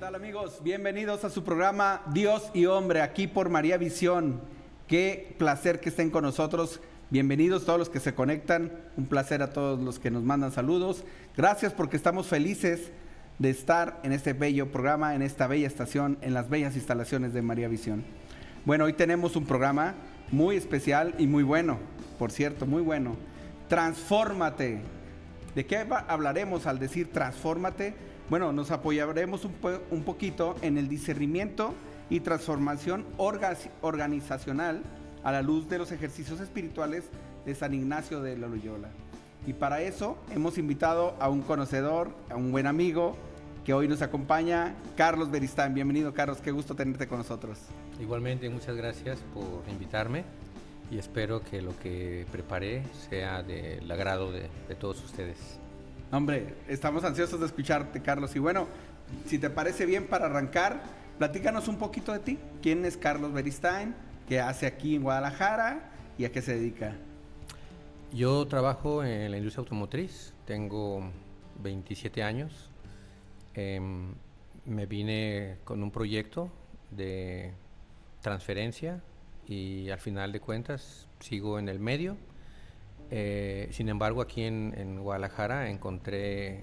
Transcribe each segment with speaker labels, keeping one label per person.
Speaker 1: tal, amigos? Bienvenidos a su programa Dios y Hombre, aquí por María Visión. Qué placer que estén con nosotros. Bienvenidos todos los que se conectan. Un placer a todos los que nos mandan saludos. Gracias porque estamos felices de estar en este bello programa, en esta bella estación, en las bellas instalaciones de María Visión. Bueno, hoy tenemos un programa muy especial y muy bueno, por cierto, muy bueno. Transfórmate. ¿De qué hablaremos al decir transfórmate? Bueno, nos apoyaremos un poquito en el discernimiento y transformación organizacional a la luz de los ejercicios espirituales de San Ignacio de Loyola. Y para eso hemos invitado a un conocedor, a un buen amigo, que hoy nos acompaña, Carlos Beristain. Bienvenido, Carlos, qué gusto tenerte con nosotros.
Speaker 2: Igualmente, muchas gracias por invitarme y espero que lo que preparé sea del agrado de todos ustedes.
Speaker 1: Hombre, estamos ansiosos de escucharte, Carlos. Y bueno, si te parece bien para arrancar, platícanos un poquito de ti. ¿Quién es Carlos Beristain? ¿Qué hace aquí en Guadalajara? ¿Y a qué se dedica?
Speaker 2: Yo trabajo en la industria automotriz, tengo 27 años. Me vine con un proyecto de transferencia y al final de cuentas sigo en el medio. Sin embargo, aquí en Guadalajara encontré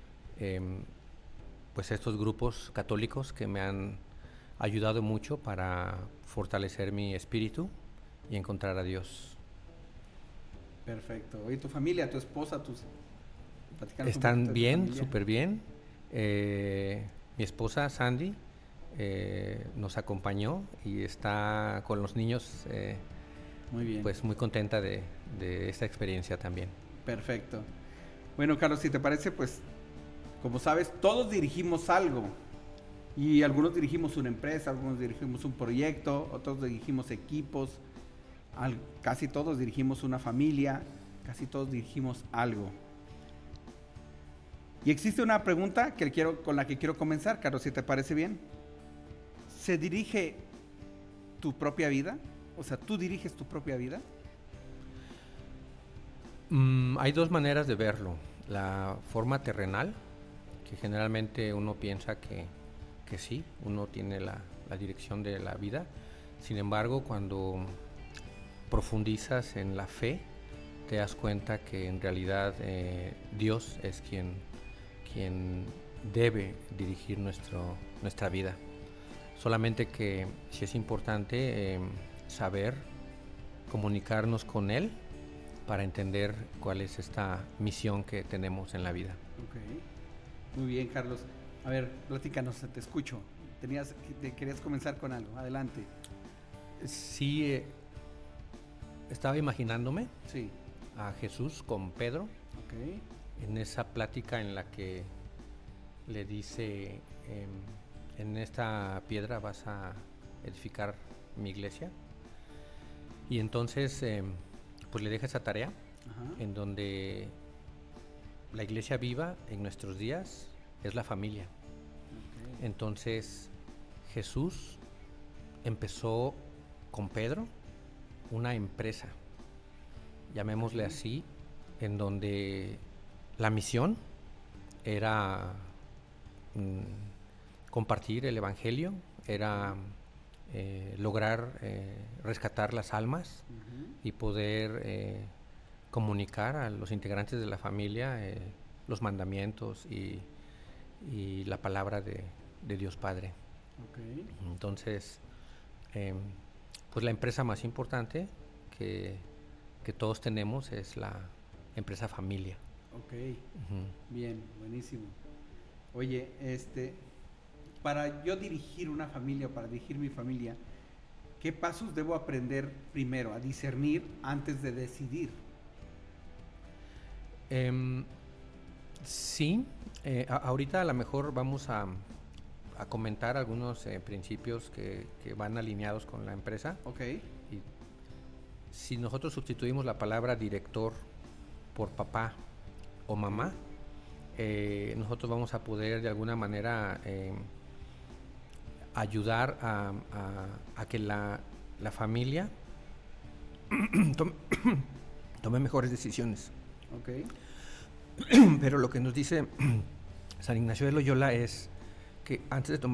Speaker 2: pues estos grupos católicos que me han ayudado mucho para fortalecer mi espíritu y encontrar a Dios.
Speaker 1: Perfecto. ¿Y tu familia, tu esposa,
Speaker 2: Están bien, súper bien. Mi esposa Sandy nos acompañó y está con los niños.
Speaker 1: Muy bien.
Speaker 2: Pues muy contenta de esta experiencia también.
Speaker 1: Perfecto. Bueno, Carlos, si te parece, pues, como sabes, todos dirigimos algo. Y algunos dirigimos una empresa, algunos dirigimos un proyecto, otros dirigimos equipos, casi todos dirigimos una familia, casi todos dirigimos algo. Y existe una pregunta con la que quiero comenzar, Carlos, si te parece bien. ¿Se dirige tu propia vida? O sea, ¿tú diriges tu propia vida?
Speaker 2: Hay dos maneras de verlo. La forma terrenal, que generalmente uno piensa que sí, uno tiene la dirección de la vida. Sin embargo, cuando profundizas en la fe, te das cuenta que en realidad Dios es quien debe dirigir nuestra vida. Solamente que sí es importante saber comunicarnos con Él para entender cuál es esta misión que tenemos en la vida.
Speaker 1: Ok, muy bien, Carlos. A ver, platícanos, te escucho. Querías comenzar con algo, adelante.
Speaker 2: Sí, estaba imaginándome
Speaker 1: sí.
Speaker 2: a Jesús con Pedro,
Speaker 1: okay.
Speaker 2: En esa plática en la que le dice, en esta piedra vas a edificar mi iglesia. Y entonces pues le deja esa tarea. Ajá. En donde la iglesia viva en nuestros días es la familia. Okay. Entonces Jesús empezó con Pedro una empresa, llamémosle así, en donde la misión era compartir el evangelio, era lograr rescatar las almas. Uh-huh. Y poder comunicar a los integrantes de la familia los mandamientos y la palabra de Dios Padre. Okay. Entonces, pues la empresa más importante que todos tenemos es la empresa familia.
Speaker 1: Ok, uh-huh. Bien, buenísimo. Oye, para yo dirigir una familia, para dirigir mi familia, ¿qué pasos debo aprender primero a discernir antes de decidir?
Speaker 2: Sí, ahorita a lo mejor vamos a comentar algunos principios que van alineados con la empresa.
Speaker 1: Ok.
Speaker 2: Y si nosotros sustituimos la palabra director por papá o mamá, nosotros vamos a poder de alguna manera ayudar a que la familia tome mejores decisiones.
Speaker 1: Okay.
Speaker 2: Pero lo que nos dice San Ignacio de Loyola es que antes de tomar